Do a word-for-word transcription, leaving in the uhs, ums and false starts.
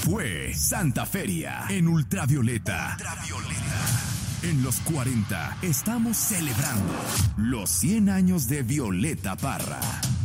fue Santa Feria en Ultravioleta. Ultravioleta. En los cuarenta estamos celebrando los cien años de Violeta Parra.